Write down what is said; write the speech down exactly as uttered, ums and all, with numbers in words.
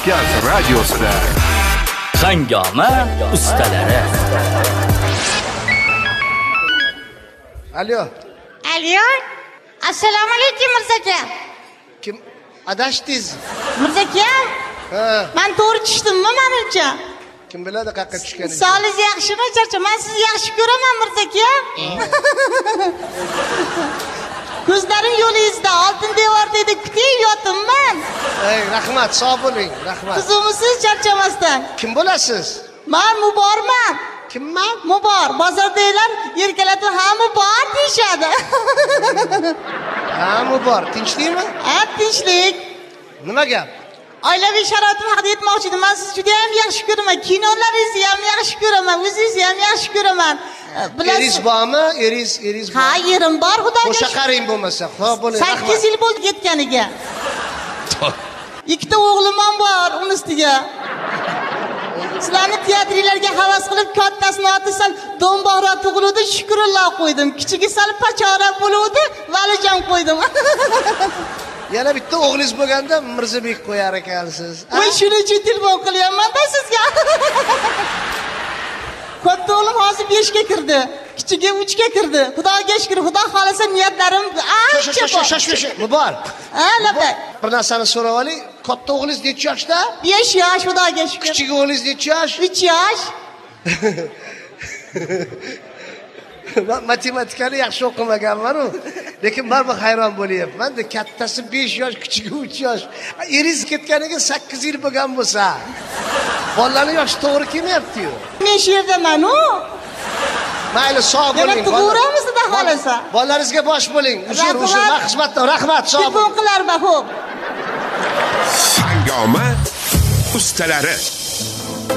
Markaz radiosida Hangoma ustalari. Alo. Alo. Assalomu alaykum Mirzaka. Kim adashdingiz? Mirzaka? Ha. Men to'g'ri tushdimmi menimcha? Kim biladi qayerga tushganingizni? Solingiz yaxshimi, charcha? Men sizni yaxshi ko'raman Mirzaka. Ko'zlarim yo'lingizda oltin devordagi kutib yotibman. Ey, rahmat, sog' bo'ling, rahmat. Qizimsiz charchamasdan. Kim bo'lasiz? Men Muborman. Kimman? Mubor. Bozordagilar erkalatib hamma bor deyshadi. Ha, Mubor. Tinchlikmi? Ha, tinchlik. Nima gap? Oilaviy sharoitim haqida aytmoqchi edim. Men sizni juda ham yaxshi ko'raman. Kinolaringizni ham yaxshi ko'raman. O'zingizni ham yaxshi ko'raman. Eringiz bormi? Eringiz, eringiz bormi? Ha, yerim bor, xudoga O'sha qaring bo'lmasa. Xudo bo'ling. sakkiz yil bo'ldi ketganiga. Ikkita o'g'lim ham bor uni ustiga. Sizlarni teatrlarga havas qilib kattasini otisam, Do'mbora tug'ildi, Shukrullo qo'ydim. Kichigi sal pachora bo'ldi, Valijon qo'ydim. Yana bitta o'g'lingiz bo'lganda Mirzabek qo'yar ekansiz. Men shuning uchun telefon qilyapman-da sizga. Katta o'g'lim hozir besh ga kirdi. Kichigi uch ga kirdi. Xudoga shukr, Xudo xolasa niyatlarim ancha bor. Shosh-shosh, Mubor. Ha, labay. Bir narsani so'rab oling. Katta o'g'lingiz necha yoshda? besh yosh, Xudoga shukr. Kichik o'g'lingiz necha yosh? uch yosh. Men matematikani yaxshi o'qimaganman-ku, lekin men bir hayron bo'lyapman-da, kattasi besh yosh, kichigi uch yosh. Eringiz ketganiga sakkiz yil bo'lgan bo'lsa, bolalarning yoshi to'g'ri kelmayapti-yu. Men shu yerdaman-ku. Mayli, sog' bo'ling. Yana tug'uramizda xolasa. Bolalaringizga bosh bo'ling. Uzr, uzr, men xizmatda, rahmat, sog' bo'ling. Telefon qilarman, xo'p. Hangoma ustalari.